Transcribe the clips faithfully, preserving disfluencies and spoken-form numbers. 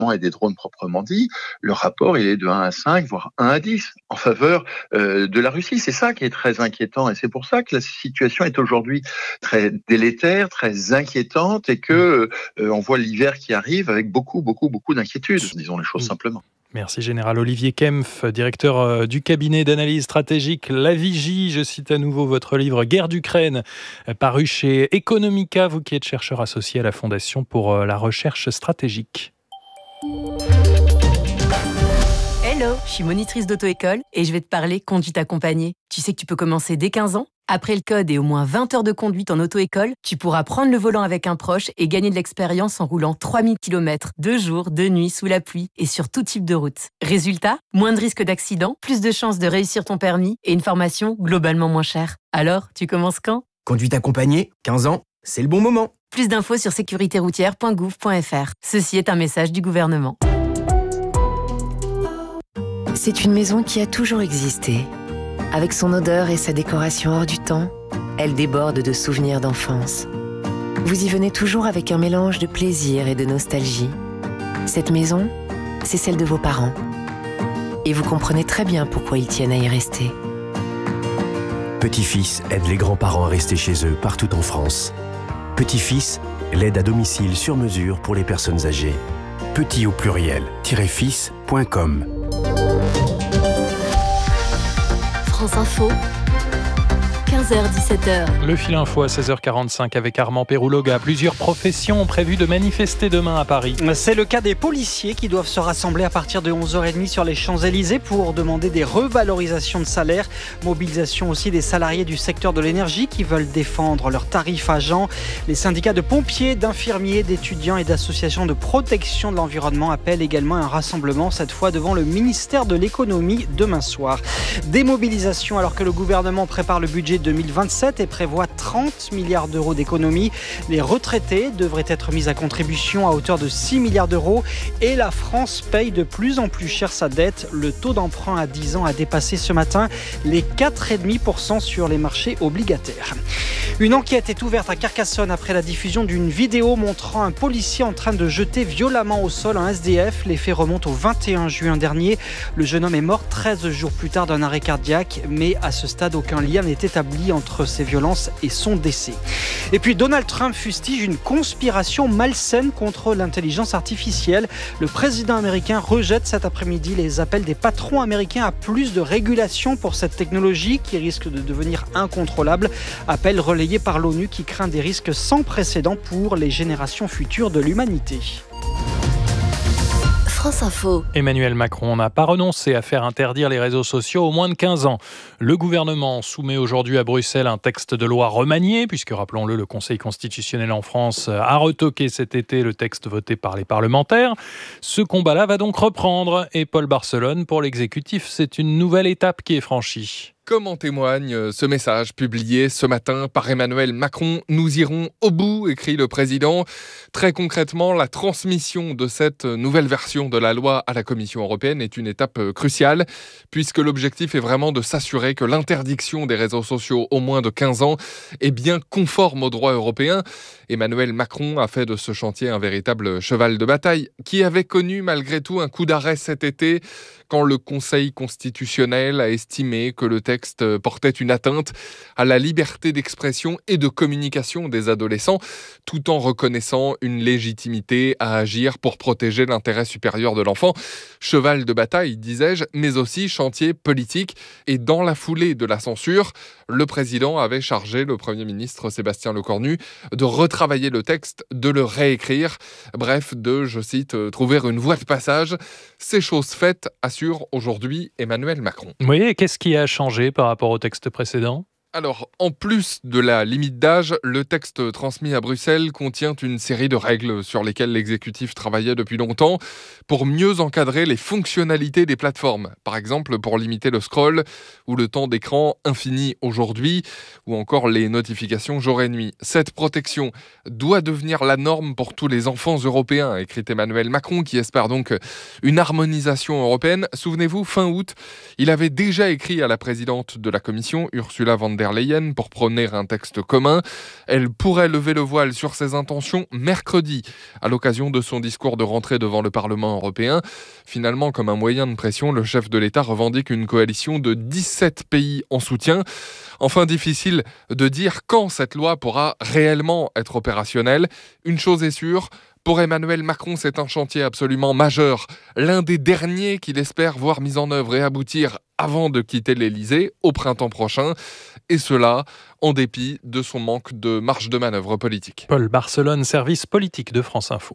et des drones proprement dit, le rapport il est de un à cinq, voire un à dix en faveur euh, de la Russie. C'est ça qui est très inquiétant et c'est pour ça que la situation est aujourd'hui très délétère, très inquiétante et que euh, on voit l'hiver qui arrive avec beaucoup, beaucoup, beaucoup d'inquiétudes, disons les choses simplement. Merci Général Olivier Kempf, directeur du cabinet d'analyse stratégique La Vigie. Je cite à nouveau votre livre Guerre d'Ukraine, paru chez Economica, vous qui êtes chercheur associé à la Fondation pour la recherche stratégique. Hello, je suis monitrice d'auto-école et je vais te parler conduite accompagnée. Tu sais que tu peux commencer dès quinze ans ? Après le code et au moins vingt heures de conduite en auto-école, tu pourras prendre le volant avec un proche et gagner de l'expérience en roulant trois mille kilomètres, deux jours, deux nuits, sous la pluie et sur tout type de route. Résultat, moins de risques d'accident, plus de chances de réussir ton permis et une formation globalement moins chère. Alors, tu commences quand ? Conduite accompagnée, quinze ans, c'est le bon moment. Plus d'infos sur sécurité routière point gouv point f r. Ceci est un message du gouvernement. C'est une maison qui a toujours existé. Avec son odeur et sa décoration hors du temps, elle déborde de souvenirs d'enfance. Vous y venez toujours avec un mélange de plaisir et de nostalgie. Cette maison, c'est celle de vos parents. Et vous comprenez très bien pourquoi ils tiennent à y rester. Petit-Fils aide les grands-parents à rester chez eux partout en France. Petit-Fils, l'aide à domicile sur mesure pour les personnes âgées. Petit au pluriel, fils point com. France Info, quinze heures dix-sept heures. Le fil info à seize heures quarante-cinq avec Armand Pérouloga. Plusieurs professions ont prévu de manifester demain à Paris. C'est le cas des policiers qui doivent se rassembler à partir de onze heures trente sur les Champs-Élysées pour demander des revalorisations de salaire. Mobilisation aussi des salariés du secteur de l'énergie qui veulent défendre leurs tarifs agents. Les syndicats de pompiers, d'infirmiers, d'étudiants et d'associations de protection de l'environnement appellent également un rassemblement, cette fois devant le ministère de l'économie demain soir. Des mobilisations alors que le gouvernement prépare le budget deux mille vingt-sept et prévoit trente milliards d'euros d'économies. Les retraités devraient être mis à contribution à hauteur de six milliards d'euros et la France paye de plus en plus cher sa dette. Le taux d'emprunt à dix ans a dépassé ce matin les quatre virgule cinq pour cent sur les marchés obligataires. Une enquête est ouverte à Carcassonne après la diffusion d'une vidéo montrant un policier en train de jeter violemment au sol un S D F. Les faits remontent au vingt et un juin dernier. Le jeune homme est mort treize jours plus tard d'un arrêt cardiaque, mais à ce stade, aucun lien n'est établi entre ces violences et son décès. Et puis Donald Trump fustige une conspiration malsaine contre l'intelligence artificielle. Le président américain rejette cet après-midi les appels des patrons américains à plus de régulation pour cette technologie qui risque de devenir incontrôlable. Appel relayé par l'ONU qui craint des risques sans précédent pour les générations futures de l'humanité. France Info. Emmanuel Macron n'a pas renoncé à faire interdire les réseaux sociaux aux moins de quinze ans. Le gouvernement soumet aujourd'hui à Bruxelles un texte de loi remanié, puisque, rappelons-le, le Conseil constitutionnel en France a retoqué cet été le texte voté par les parlementaires. Ce combat-là va donc reprendre. Et Paul Barcelone, pour l'exécutif, c'est une nouvelle étape qui est franchie. Comme en témoigne ce message publié ce matin par Emmanuel Macron, nous irons au bout, écrit le président. Très concrètement, la transmission de cette nouvelle version de la loi à la Commission européenne est une étape cruciale, puisque l'objectif est vraiment de s'assurer que l'interdiction des réseaux sociaux aux moins de quinze ans est bien conforme au droit européen. Emmanuel Macron a fait de ce chantier un véritable cheval de bataille, qui avait connu malgré tout un coup d'arrêt cet été, quand le Conseil constitutionnel a estimé que le texte portait une atteinte à la liberté d'expression et de communication des adolescents, tout en reconnaissant une légitimité à agir pour protéger l'intérêt supérieur de l'enfant. Cheval de bataille, disais-je, mais aussi chantier politique. Et dans la foulée de la censure, le président avait chargé le Premier ministre Sébastien Lecornu de retravailler le texte, de le réécrire, bref, de, je cite, trouver une voie de passage. C'est chose faite, assure aujourd'hui Emmanuel Macron. Oui, et qu'est-ce qui a changé par rapport au texte précédent ? Alors, en plus de la limite d'âge, le texte transmis à Bruxelles contient une série de règles sur lesquelles l'exécutif travaillait depuis longtemps pour mieux encadrer les fonctionnalités des plateformes. Par exemple, pour limiter le scroll ou le temps d'écran infini aujourd'hui, ou encore les notifications jour et nuit. Cette protection doit devenir la norme pour tous les enfants européens, écrit Emmanuel Macron, qui espère donc une harmonisation européenne. Souvenez-vous, fin août, il avait déjà écrit à la présidente de la Commission, Ursula von der der Leyen pour prôner un texte commun. Elle pourrait lever le voile sur ses intentions mercredi, à l'occasion de son discours de rentrée devant le Parlement européen. Finalement, comme un moyen de pression, le chef de l'État revendique une coalition de dix-sept pays en soutien. Enfin, difficile de dire quand cette loi pourra réellement être opérationnelle. Une chose est sûre, pour Emmanuel Macron, c'est un chantier absolument majeur, l'un des derniers qu'il espère voir mis en œuvre et aboutir avant de quitter l'Élysée au printemps prochain, et cela en dépit de son manque de marge de manœuvre politique. Paul Barcelone, service politique de France Info.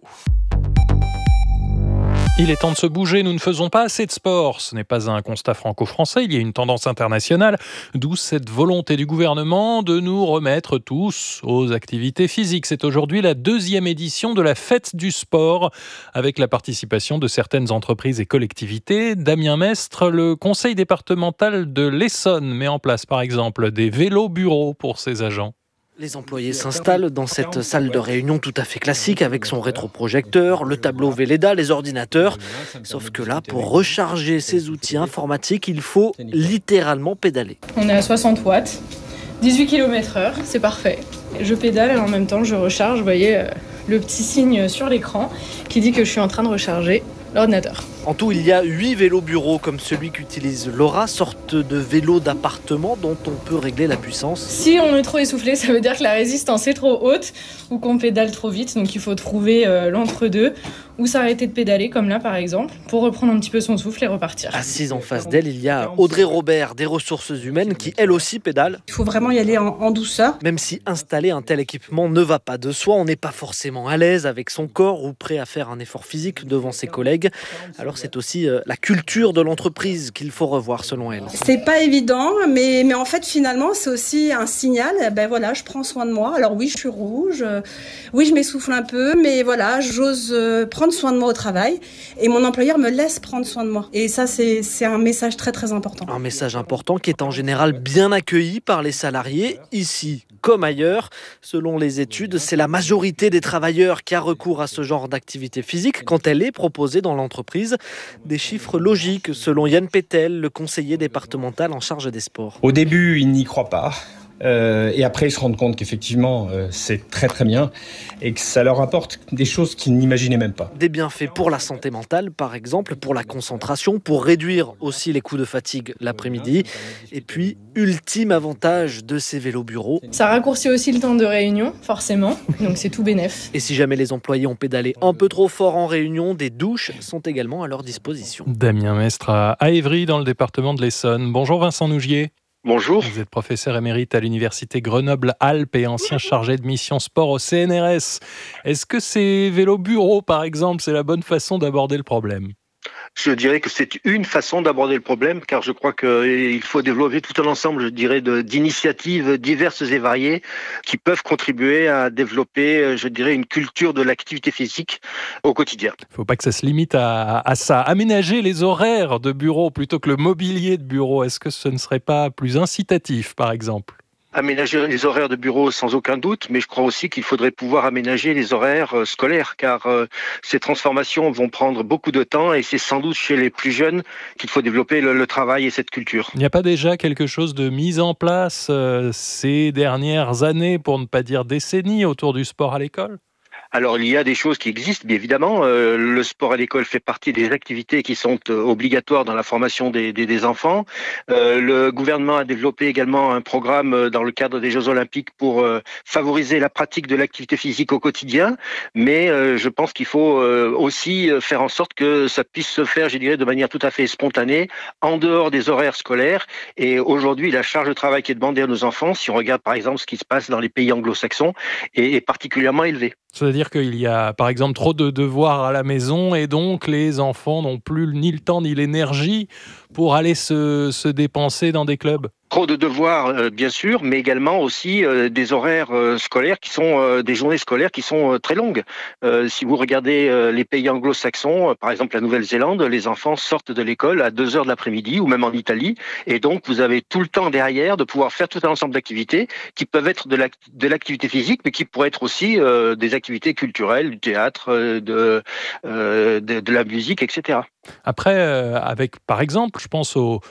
Il est temps de se bouger, nous ne faisons pas assez de sport. Ce n'est pas un constat franco-français, il y a une tendance internationale, d'où cette volonté du gouvernement de nous remettre tous aux activités physiques. C'est aujourd'hui la deuxième édition de la fête du sport, avec la participation de certaines entreprises et collectivités. Damien Mestre, le conseil départemental de l'Essonne, met en place par exemple des vélos bureaux pour ses agents. Les employés s'installent dans cette salle de réunion tout à fait classique avec son rétroprojecteur, le tableau Velleda, les ordinateurs. Sauf que là, pour recharger ces outils informatiques, il faut littéralement pédaler. On est à soixante watts, dix-huit kilomètres heure, c'est parfait. Je pédale et en même temps je recharge, vous voyez le petit signe sur l'écran qui dit que je suis en train de recharger l'ordinateur. En tout, il y a huit vélos bureaux comme celui qu'utilise Laura, sorte de vélo d'appartement dont on peut régler la puissance. Si on est trop essoufflé, ça veut dire que la résistance est trop haute ou qu'on pédale trop vite, donc il faut trouver euh, l'entre-deux ou s'arrêter de pédaler comme là par exemple pour reprendre un petit peu son souffle et repartir. Assise en face d'elle, il y a Audrey Robert des ressources humaines qui elle aussi pédale. Il faut vraiment y aller en, en douceur. Même si installer un tel équipement ne va pas de soi, on n'est pas forcément à l'aise avec son corps ou prêt à faire un effort physique devant ses collègues. Alors c'est aussi euh, la culture de l'entreprise qu'il faut revoir selon elle. C'est pas évident, mais, mais en fait finalement c'est aussi un signal. Ben voilà, je prends soin de moi. Alors oui, je suis rouge, euh, oui je m'essouffle un peu, mais voilà, j'ose euh, prendre soin de moi au travail et mon employeur me laisse prendre soin de moi. Et ça c'est, c'est un message très très important. Un message important qui est en général bien accueilli par les salariés, ici comme ailleurs. Selon les études, c'est la majorité des travailleurs qui a recours à ce genre d'activité physique quand elle est proposée dans l'entreprise. Des chiffres logiques selon Yann Pétel, le conseiller départemental en charge des sports. Au début, ils n'y croient pas. Euh, et après, ils se rendent compte qu'effectivement, euh, c'est très très bien et que ça leur apporte des choses qu'ils n'imaginaient même pas. Des bienfaits pour la santé mentale, par exemple, pour la concentration, pour réduire aussi les coups de fatigue l'après-midi. Et puis, ultime avantage de ces vélos bureaux. Ça raccourcit aussi le temps de réunion, forcément, donc c'est tout bénef. Et si jamais les employés ont pédalé un peu trop fort en réunion, des douches sont également à leur disposition. Damien Mestre à Évry, dans le département de l'Essonne. Bonjour Vincent Nougier. Bonjour. Vous êtes professeur émérite à l'université Grenoble-Alpes et ancien chargé de mission sport au C N R S. Est-ce que ces vélos bureaux, par exemple, c'est la bonne façon d'aborder le problème ? Je dirais que c'est une façon d'aborder le problème, car je crois qu'il faut développer tout un ensemble, je dirais, de, d'initiatives diverses et variées qui peuvent contribuer à développer, je dirais, une culture de l'activité physique au quotidien. Il ne faut pas que ça se limite à, à ça. Aménager les horaires de bureau plutôt que le mobilier de bureau, est-ce que ce ne serait pas plus incitatif, par exemple ? Aménager les horaires de bureau sans aucun doute, mais je crois aussi qu'il faudrait pouvoir aménager les horaires euh, scolaires, car euh, ces transformations vont prendre beaucoup de temps et c'est sans doute chez les plus jeunes qu'il faut développer le, le travail et cette culture. Il n'y a pas déjà quelque chose de mis en place euh, ces dernières années, pour ne pas dire décennies, autour du sport à l'école ? Alors, il y a des choses qui existent, bien évidemment. Euh, le sport à l'école fait partie des activités qui sont euh, obligatoires dans la formation des, des, des enfants. Euh, le gouvernement a développé également un programme euh, dans le cadre des Jeux Olympiques pour euh, favoriser la pratique de l'activité physique au quotidien. Mais euh, je pense qu'il faut euh, aussi faire en sorte que ça puisse se faire, je dirais, de manière tout à fait spontanée, en dehors des horaires scolaires. Et aujourd'hui, la charge de travail qui est demandée à nos enfants, si on regarde par exemple ce qui se passe dans les pays anglo-saxons, est, est particulièrement élevée. C'est-à-dire qu'il y a, par exemple, trop de devoirs à la maison et donc les enfants n'ont plus ni le temps ni l'énergie pour aller se, se dépenser dans des clubs. Trop de devoirs, euh, bien sûr, mais également aussi euh, des horaires euh, scolaires qui sont euh, des journées scolaires qui sont euh, très longues. Euh, si vous regardez euh, les pays anglo-saxons, euh, par exemple la Nouvelle-Zélande, les enfants sortent de l'école à deux heures de l'après-midi ou même en Italie, et donc vous avez tout le temps derrière de pouvoir faire tout un ensemble d'activités qui peuvent être de, l'act- de l'activité physique, mais qui pourraient être aussi euh, des activités culturelles, du théâtre, euh, de, euh, de, de la musique, et cetera. Après, euh, avec, par exemple, je pense aux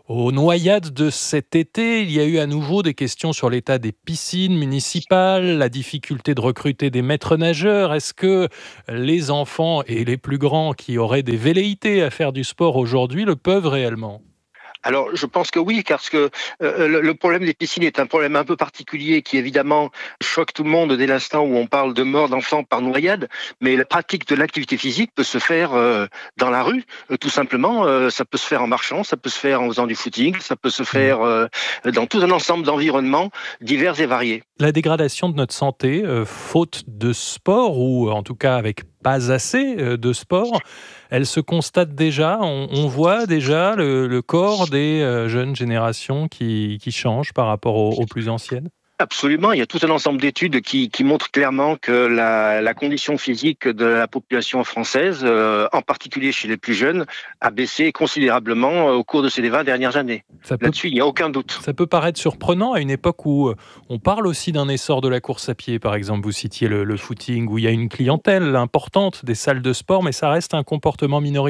aux noyades de cet été. Il y a eu à nouveau des questions sur l'état des piscines municipales, la difficulté de recruter des maîtres nageurs. Est-ce que les enfants et les plus grands qui auraient des velléités à faire du sport aujourd'hui le peuvent réellement ? Alors, je pense que oui, parce que euh, le, le problème des piscines est un problème un peu particulier qui, évidemment, choque tout le monde dès l'instant où on parle de mort d'enfants par noyade. Mais la pratique de l'activité physique peut se faire euh, dans la rue, euh, tout simplement. Euh, ça peut se faire en marchant, ça peut se faire en faisant du footing, ça peut se faire euh, dans tout un ensemble d'environnements divers et variés. La dégradation de notre santé, euh, faute de sport, ou en tout cas avec pas assez euh, de sport, elle se constate déjà. On, on voit déjà le, le corps des euh, jeunes générations qui, qui changent par rapport aux, aux plus anciennes. Absolument, il y a tout un ensemble d'études qui, qui montrent clairement que la, la condition physique de la population française, euh, en particulier chez les plus jeunes, a baissé considérablement au cours de ces vingt dernières années. Ça peut, Là-dessus, il n'y a aucun doute. Ça peut paraître surprenant à une époque où on parle aussi d'un essor de la course à pied, par exemple, vous citiez le, le footing, où il y a une clientèle importante des salles de sport, mais ça reste un comportement minoritaire ?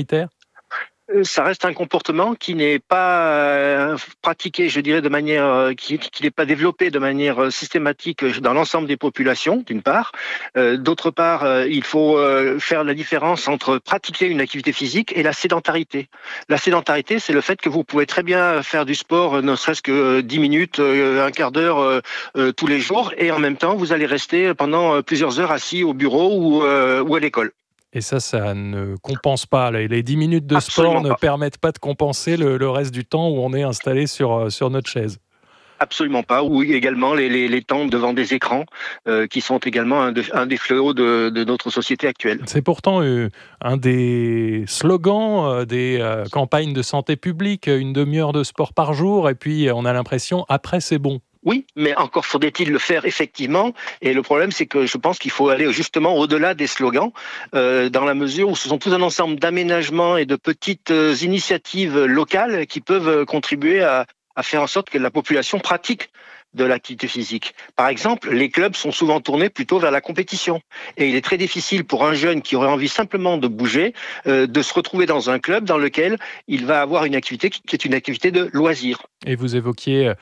Ça reste un comportement qui n'est pas pratiqué, je dirais, de manière, qui, qui n'est pas développé de manière systématique dans l'ensemble des populations, d'une part. Euh, d'autre part, euh, il faut euh, faire la différence entre pratiquer une activité physique et la sédentarité. La sédentarité, c'est le fait que vous pouvez très bien faire du sport, ne serait-ce que dix minutes, euh, un quart d'heure euh, euh, tous les jours, et en même temps, vous allez rester pendant plusieurs heures assis au bureau ou, euh, ou à l'école. Et ça, ça ne compense pas. Les dix minutes de Absolument sport pas. ne permettent pas de compenser le, le reste du temps où on est installé sur, sur notre chaise. Absolument pas. Ou également les, les, les temps devant des écrans euh, qui sont également un, de, un des fléaux de, de notre société actuelle. C'est pourtant euh, un des slogans euh, des euh, campagnes de santé publique, une demi-heure de sport par jour, et puis on a l'impression, après c'est bon. Oui, mais encore faudrait-il le faire effectivement. Et le problème, c'est que je pense qu'il faut aller justement au-delà des slogans, euh, dans la mesure où ce sont tout un ensemble d'aménagements et de petites euh, initiatives locales qui peuvent contribuer à, à faire en sorte que la population pratique de l'activité physique. Par exemple, les clubs sont souvent tournés plutôt vers la compétition. Et il est très difficile pour un jeune qui aurait envie simplement de bouger, euh, de se retrouver dans un club dans lequel il va avoir une activité qui est une activité de loisir. Et vous évoquiez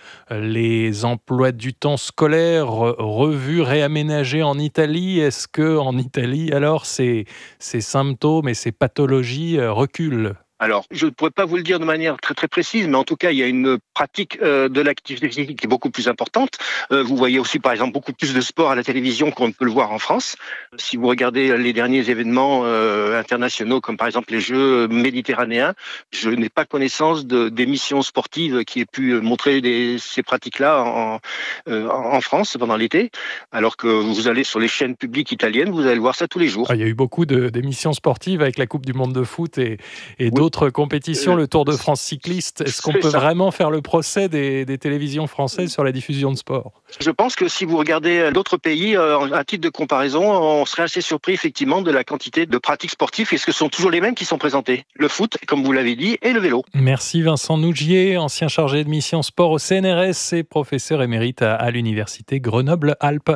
les emplois du temps scolaire revus, réaménagés en Italie. Est-ce qu'en Italie, alors, ces, ces symptômes et ces pathologies reculent ? Alors, je ne pourrais pas vous le dire de manière très très précise, mais en tout cas, il y a une pratique euh, de l'activité physique qui est beaucoup plus importante. Euh, vous voyez aussi, par exemple, beaucoup plus de sport à la télévision qu'on ne peut le voir en France. Si vous regardez les derniers événements euh, internationaux, comme par exemple les Jeux méditerranéens, je n'ai pas connaissance de, d'émissions sportives qui aient pu montrer des, ces pratiques-là en, euh, en France pendant l'été, alors que vous allez sur les chaînes publiques italiennes, vous allez le voir ça tous les jours. Ah, il y a eu beaucoup de, d'émissions sportives avec la Coupe du Monde de foot et, et oui. d'autres Autre compétition, le Tour de France cycliste. Est-ce qu'on C'est peut ça. vraiment faire le procès des, des télévisions françaises sur la diffusion de sport ? Je pense que si vous regardez d'autres pays, euh, à titre de comparaison, on serait assez surpris effectivement de la quantité de pratiques sportives, et ce sont toujours les mêmes qui sont présentées. Le foot, comme vous l'avez dit, et le vélo. Merci Vincent Nougier, ancien chargé de mission sport au C N R S et professeur émérite à, à l'université Grenoble-Alpes.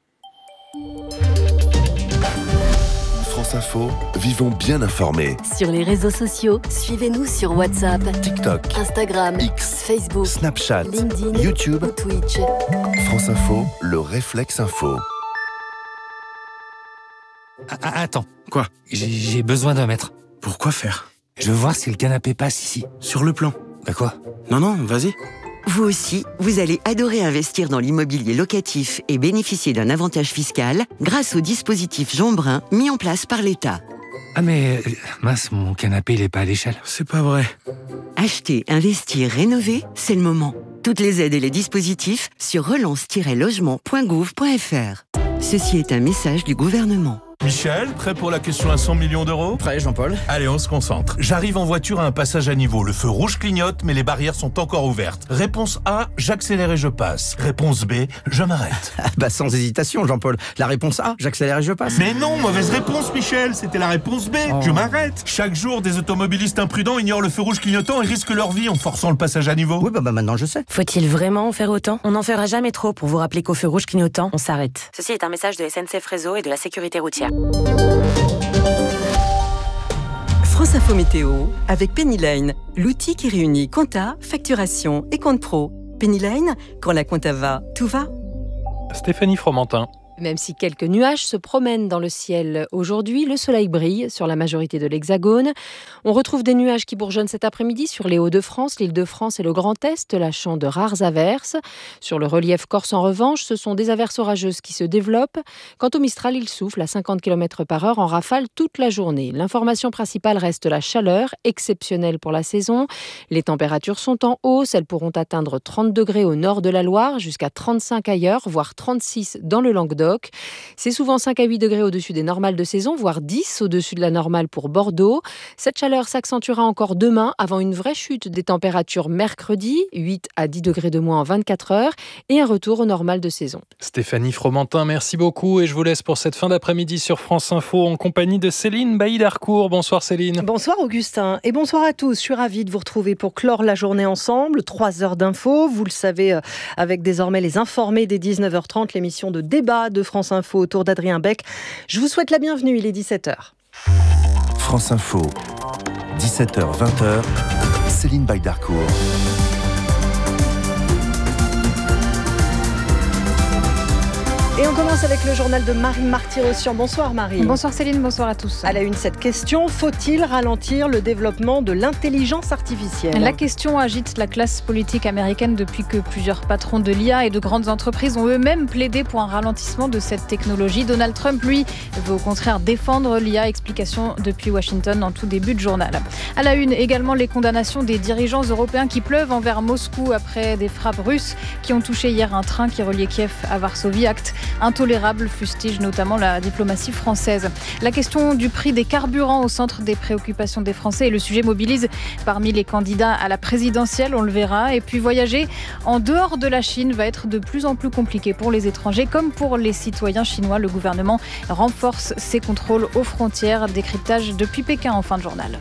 France Info, vivons bien informés. Sur les réseaux sociaux, suivez-nous sur WhatsApp, TikTok, Instagram, X, Facebook, Snapchat, LinkedIn, YouTube ou Twitch. France Info, le réflexe info. Ah, attends, quoi ? J'ai, j'ai besoin d'un mètre. Pourquoi faire ? Je veux voir si le canapé passe ici. Sur le plan. Bah quoi ? Non, non, vas-y. Vous aussi, vous allez adorer investir dans l'immobilier locatif et bénéficier d'un avantage fiscal grâce au dispositif Jean Brun mis en place par l'État. Ah mais, mince, mon canapé, il est pas à l'échelle. C'est pas vrai. Acheter, investir, rénover, c'est le moment. Toutes les aides et les dispositifs sur relance tiret logement point gouv point f r. Ceci est un message du gouvernement. Michel, prêt pour la question à cent millions d'euros ? Prêt, Jean-Paul. Allez, on se concentre. J'arrive en voiture à un passage à niveau. Le feu rouge clignote, mais les barrières sont encore ouvertes. Réponse A, j'accélère et je passe. Réponse B, je m'arrête. Bah sans hésitation, Jean-Paul. La réponse A, j'accélère et je passe. Mais non, mauvaise réponse, Michel. C'était la réponse B, oh. Je m'arrête. Chaque jour, des automobilistes imprudents ignorent le feu rouge clignotant et risquent leur vie en forçant le passage à niveau. Oui, bah, bah maintenant je sais. Faut-il vraiment en faire autant ? On n'en fera jamais trop pour vous rappeler qu'au feu rouge clignotant, on s'arrête. Ceci est un message de S N C F Réseau et de la sécurité routière. France Info Météo avec Pennyline, l'outil qui réunit compta, facturation et compte pro. Pennyline, quand la compta va, tout va. Stéphanie Fromentin. Même si quelques nuages se promènent dans le ciel aujourd'hui, le soleil brille sur la majorité de l'Hexagone. On retrouve des nuages qui bourgeonnent cet après-midi sur les Hauts-de-France, l'Île-de-France et le Grand Est, lâchant de rares averses. Sur le relief corse, en revanche, ce sont des averses orageuses qui se développent. Quant au Mistral, il souffle à cinquante kilomètres par heure en rafale toute la journée. L'information principale reste la chaleur, exceptionnelle pour la saison. Les températures sont en hausse. Elles pourront atteindre trente degrés au nord de la Loire, jusqu'à trente-cinq ailleurs, voire trente-six dans le Languedoc. C'est souvent cinq à huit degrés au-dessus des normales de saison, voire dix au-dessus de la normale pour Bordeaux. Cette chaleur s'accentuera encore demain avant une vraie chute des températures mercredi, huit à dix degrés de moins en vingt-quatre heures et un retour au normal de saison. Stéphanie Fromentin, merci beaucoup et je vous laisse pour cette fin d'après-midi sur France Info en compagnie de Céline Bailly-Darcourt. Bonsoir Céline. Bonsoir Augustin et bonsoir à tous. Je suis ravie de vous retrouver pour clore la journée ensemble. Trois heures d'infos, vous le savez, avec désormais les informés dès dix-neuf heures trente, l'émission de débat de France Info autour d'Adrien Beck. Je vous souhaite la bienvenue, il est dix-sept heures. France Info, dix-sept heures vingt, Céline Bailly-Darcourt. Et on commence avec le journal de Marie Marty-Rossian. Bonsoir Marie. Bonsoir Céline, bonsoir à tous. À la une, cette question, faut-il ralentir le développement de l'intelligence artificielle ? La question agite la classe politique américaine depuis que plusieurs patrons de l'I A et de grandes entreprises ont eux-mêmes plaidé pour un ralentissement de cette technologie. Donald Trump, lui, veut au contraire défendre l'I A. Explication depuis Washington en tout début de journal. À la une, également les condamnations des dirigeants européens qui pleuvent envers Moscou après des frappes russes qui ont touché hier un train qui reliait Kiev à Varsovie. Acte intolérable, fustige notamment la diplomatie française. La question du prix des carburants au centre des préoccupations des Français et le sujet mobilise parmi les candidats à la présidentielle, on le verra. Et puis voyager en dehors de la Chine va être de plus en plus compliqué pour les étrangers comme pour les citoyens chinois. Le gouvernement renforce ses contrôles aux frontières. Décryptage depuis Pékin en fin de journal.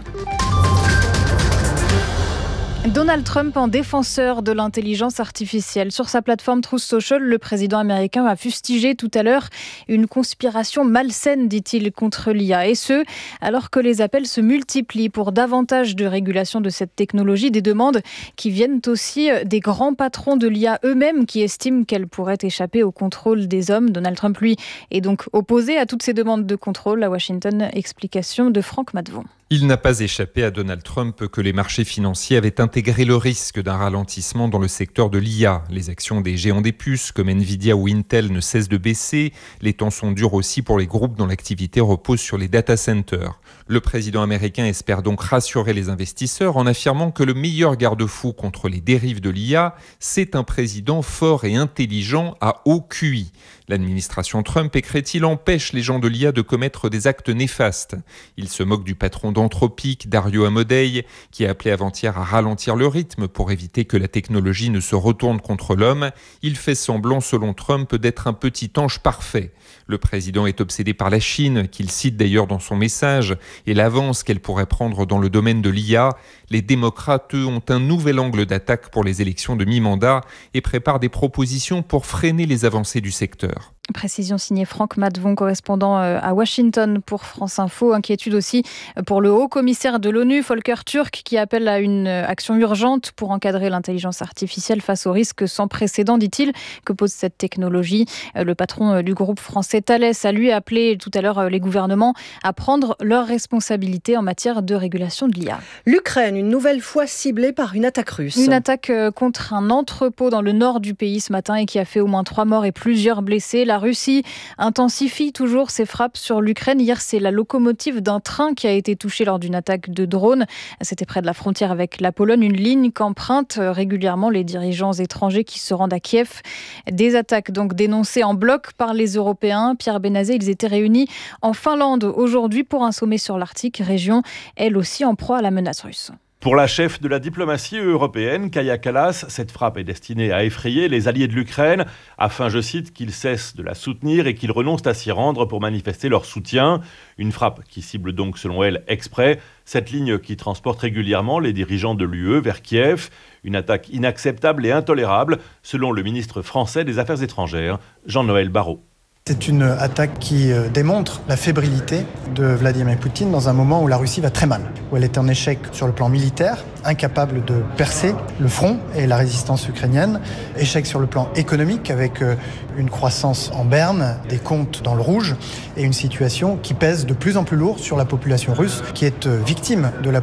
Donald Trump en défenseur de l'intelligence artificielle. Sur sa plateforme Truth Social, le président américain a fustigé tout à l'heure une conspiration malsaine, dit-il, contre l'I A. Et ce, alors que les appels se multiplient pour davantage de régulation de cette technologie, des demandes qui viennent aussi des grands patrons de l'I A eux-mêmes qui estiment qu'elle pourrait échapper au contrôle des hommes. Donald Trump, lui, est donc opposé à toutes ces demandes de contrôle. À Washington, explication de Franck Matvon. Il n'a pas échappé à Donald Trump que les marchés financiers avaient intégré le risque d'un ralentissement dans le secteur de l'I A. Les actions des géants des puces comme Nvidia ou Intel ne cessent de baisser. Les temps sont durs aussi pour les groupes dont l'activité repose sur les data centers. Le président américain espère donc rassurer les investisseurs en affirmant que le meilleur garde-fou contre les dérives de l'I A, c'est un président fort et intelligent à haut Q I. L'administration Trump, écrit-il, empêche les gens de l'I A de commettre des actes néfastes. Il se moque du patron d'Anthropic, Dario Amodei, qui a appelé avant-hier à ralentir le rythme pour éviter que la technologie ne se retourne contre l'homme. Il fait semblant, selon Trump, d'être un petit ange parfait. Le président est obsédé par la Chine, qu'il cite d'ailleurs dans son message, et l'avance qu'elle pourrait prendre dans le domaine de l'I A. Les démocrates, eux, ont un nouvel angle d'attaque pour les élections de mi-mandat et préparent des propositions pour freiner les avancées du secteur. Précision signée Franck Matvon, correspondant à Washington pour France Info. Inquiétude aussi pour le haut-commissaire de l'ONU, Volker Turk, qui appelle à une action urgente pour encadrer l'intelligence artificielle face aux risques sans précédent, dit-il, que pose cette technologie. Le patron du groupe français Thales a lui appelé tout à l'heure les gouvernements à prendre leurs responsabilités en matière de régulation de l'I A. L'Ukraine, une nouvelle fois ciblée par une attaque russe. Une attaque contre un entrepôt dans le nord du pays ce matin et qui a fait au moins trois morts et plusieurs blessés. La Russie intensifie toujours ses frappes sur l'Ukraine. Hier, c'est la locomotive d'un train qui a été touchée lors d'une attaque de drone. C'était près de la frontière avec la Pologne, une ligne qu'empruntent régulièrement les dirigeants étrangers qui se rendent à Kiev. Des attaques donc dénoncées en bloc par les Européens. Pierre Benazé, ils étaient réunis en Finlande aujourd'hui pour un sommet sur l'Arctique, région elle aussi en proie à la menace russe. Pour la chef de la diplomatie européenne, Kaja Kallas, cette frappe est destinée à effrayer les alliés de l'Ukraine afin, je cite, qu'ils cessent de la soutenir et qu'ils renoncent à s'y rendre pour manifester leur soutien. Une frappe qui cible donc, selon elle, exprès cette ligne qui transporte régulièrement les dirigeants de l'U E vers Kiev. Une attaque inacceptable et intolérable, selon le ministre français des Affaires étrangères, Jean-Noël Barrot. C'est une attaque qui démontre la fébrilité de Vladimir Poutine dans un moment où la Russie va très mal, où elle est en échec sur le plan militaire, incapable de percer le front et la résistance ukrainienne, échec sur le plan économique avec une croissance en berne, des comptes dans le rouge et une situation qui pèse de plus en plus lourd sur la population russe qui est victime de la